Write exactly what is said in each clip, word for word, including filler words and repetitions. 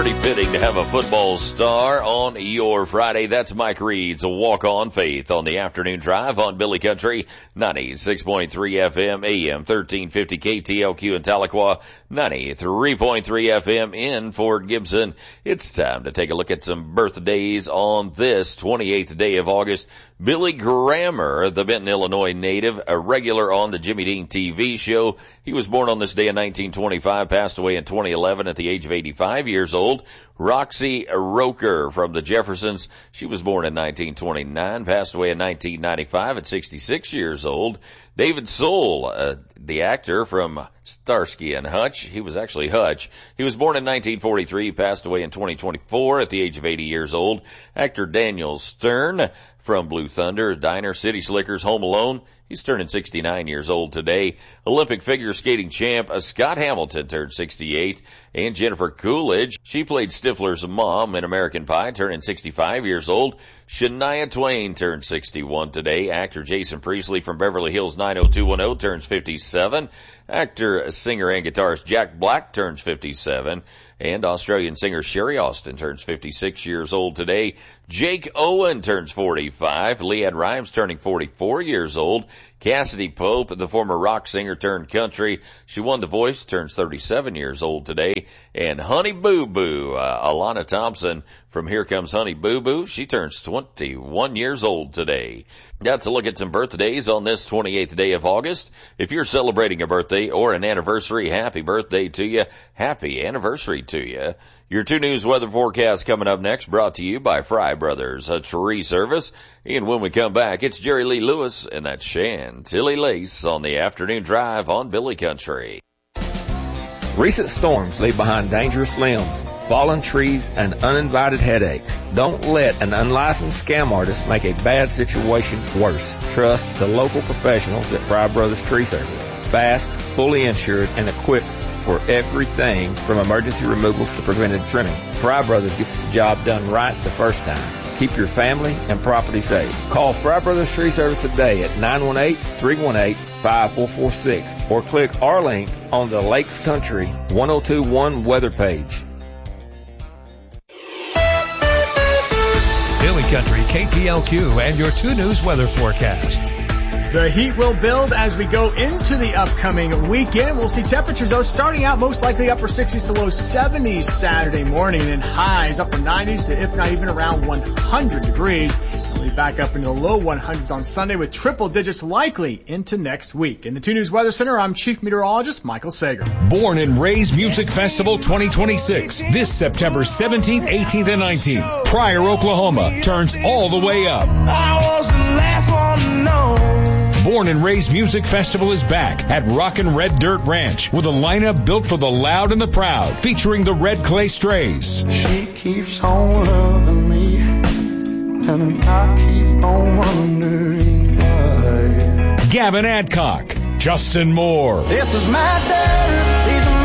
Pretty fitting to have a football star on your Friday. That's Mike Reed's Walk-On Faith on the afternoon drive on Billy Country, ninety-six point three F M, A M thirteen fifty K T L Q in Tahlequah, ninety-three point three F M in Fort Gibson. It's time to take a look at some birthdays on this twenty-eighth day of August. Billy Grammer, the Benton, Illinois native, a regular on the Jimmy Dean T V show. He was born on this day in nineteen twenty-five, passed away in twenty eleven at the age of eighty-five years old. Roxy Roker from the Jeffersons. She was born in nineteen twenty-nine, passed away in nineteen ninety-five at sixty-six years old. David Soul, uh, the actor from Starsky and Hutch. He was actually Hutch. He was born in nineteen forty-three, passed away in twenty twenty-four at the age of eighty years old. Actor Daniel Stern from Blue Thunder, Diner, City Slickers, Home Alone. He's turning sixty-nine years old today. Olympic figure skating champ uh, Scott Hamilton turned sixty-eight. And Jennifer Coolidge, she played Stifler's mom in American Pie, turning sixty-five years old. Shania Twain turned sixty-one today. Actor Jason Priestley from Beverly Hills nine oh two one oh turns fifty-seven. Actor, singer, and guitarist Jack Black turns fifty-seven. And Australian singer Sherry Austin turns fifty-six years old today. Jake Owen turns forty-five. Leanne Rimes turning forty-four years old. Cassidy Pope, the former rock singer turned country. She won The Voice, turns thirty-seven years old today. And Honey Boo Boo, uh, Alana Thompson from Here Comes Honey Boo Boo. She turns twenty-one years old today. Got to look at some birthdays on this twenty-eighth day of August. If you're celebrating a birthday or an anniversary, happy birthday to you. Happy anniversary to you. Your two News weather forecast coming up next, brought to you by Fry Brothers, a tree service. And when we come back, it's Jerry Lee Lewis and that's Chantilly Lace on the afternoon drive on Billy Country. Recent storms leave behind dangerous limbs, fallen trees, and uninvited headaches. Don't let an unlicensed scam artist make a bad situation worse. Trust the local professionals at Fry Brothers Tree Service. Fast, fully insured, and equipped for everything from emergency removals to preventive trimming. Fry Brothers gets the job done right the first time. Keep your family and property safe. Call Fry Brothers Tree Service today at nine one eight, three one eight, five four four six or click our link on the Lakes Country one oh two one weather page. Billy Country, K T L Q, and your two News weather forecast. The heat will build as we go into the upcoming weekend. We'll see temperatures, though, starting out most likely upper sixties to low seventies Saturday morning and highs upper nineties to, if not even around one hundred degrees. We'll be back up into the low hundreds on Sunday with triple digits likely into next week. In the two News Weather Center, I'm Chief Meteorologist Michael Sager. Born and Raised Music Festival twenty twenty-six. This September seventeenth, eighteenth, and nineteenth. Pryor, Oklahoma turns all the way up. I was the last one to know. Born and Raised Music Festival is back at Rockin' Red Dirt Ranch with a lineup built for the loud and the proud, featuring the Red Clay Strays. She keeps on loving me, and I keep on wondering why. Gavin Adcock, Justin Moore. This is my dirt, these are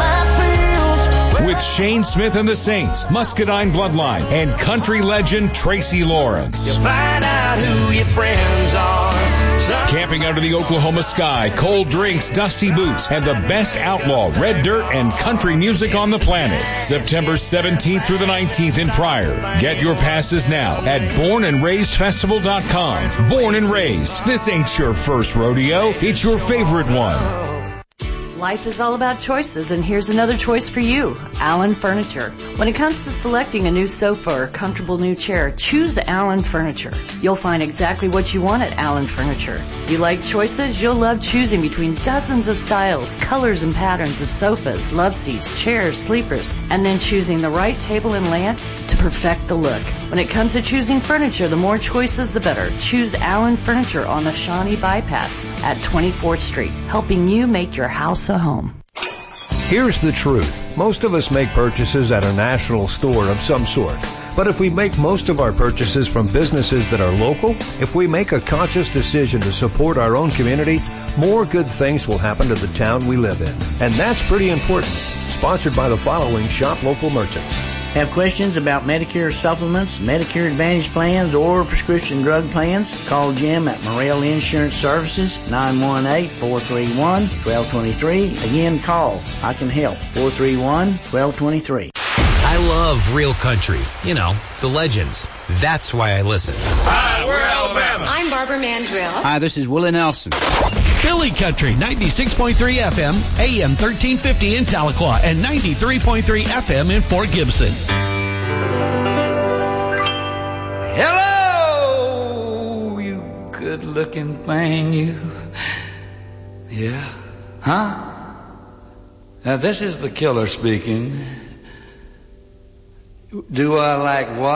my fields. With Shane Smith and the Saints, Muscadine Bloodline, and country legend Tracy Lawrence. You'll find out who your friends are. Camping under the Oklahoma sky, cold drinks, dusty boots, and the best outlaw, red dirt, and country music on the planet. September seventeenth through the nineteenth in Pryor. Get your passes now at born and raised festival dot com. Born and Raised. This ain't your first rodeo. It's your favorite one. Life is all about choices, and here's another choice for you, Allen Furniture. When it comes to selecting a new sofa or comfortable new chair, choose Allen Furniture. You'll find exactly what you want at Allen Furniture. You like choices? You'll love choosing between dozens of styles, colors, and patterns of sofas, love seats, chairs, sleepers, and then choosing the right table and lamps to perfect the look. When it comes to choosing furniture, the more choices, the better. Choose Allen Furniture on the Shawnee Bypass at twenty-fourth Street, helping you make your house a home. Here's the truth. Most of us make purchases at a national store of some sort. But if we make most of our purchases from businesses that are local, if we make a conscious decision to support our own community, more good things will happen to the town we live in. And that's pretty important. Sponsored by the following Shop Local merchants. Have questions about Medicare supplements, Medicare Advantage plans, or prescription drug plans? Call Jim at Morrell Insurance Services, nine one eight, four three one, one two two three. Again, call. I can help. four three one, one two two three. I love real country. You know, the legends. That's why I listen. Hi, we're Alabama. I'm Barbara Mandrill. Hi, this is Willie Nelson. Billy Country, ninety-six point three F M, A M thirteen fifty in Tahlequah, and ninety-three point three F M in Fort Gibson. Hello, you good-looking thing, you. Yeah? Huh? Now, this is the killer speaking. Do I like what?